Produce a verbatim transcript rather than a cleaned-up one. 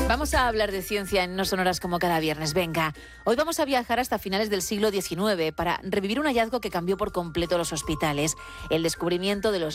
Vamos a hablar de ciencia en No Sonoras como cada viernes. Venga, hoy vamos a viajar hasta finales del siglo diecinueve para revivir un hallazgo que cambió por completo los hospitales, el descubrimiento de los